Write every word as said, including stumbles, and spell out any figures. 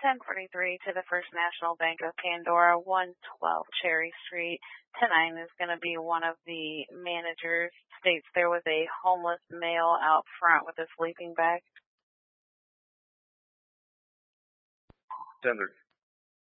ten forty-three to the First National Bank of Pandora, one twelve Cherry Street. ten nine is going to be one of the managers. States there was a homeless male out front with a sleeping bag. Standard.